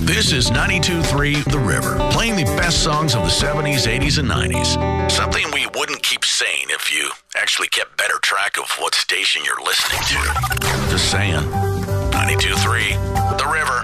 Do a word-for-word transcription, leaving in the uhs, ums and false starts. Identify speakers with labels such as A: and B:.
A: This is ninety-two point three The River, playing the best songs of the seventies, eighties, and nineties. Something we wouldn't keep saying if you actually kept better track of what station you're listening to. Just saying. ninety-two point three The River.